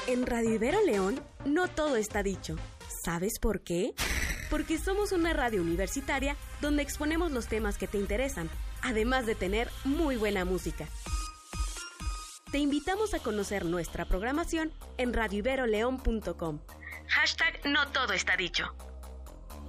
En Radio Ibero León, no todo está dicho. ¿Sabes por qué? Porque somos una radio universitaria donde exponemos los temas que te interesan, además de tener muy buena música. Te invitamos a conocer nuestra programación en radioiberoleón.com. #No todo está dicho.